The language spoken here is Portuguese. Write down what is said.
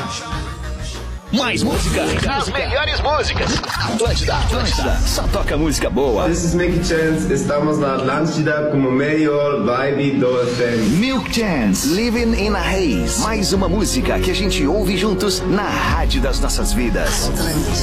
Mais música, as melhores músicas. Atlântida, só toca música boa. This is Milk Chance, estamos na Atlântida com o melhor vibe do FM. Milk Chance, Living in a Haze. Mais uma música que a gente ouve juntos na rádio das nossas vidas.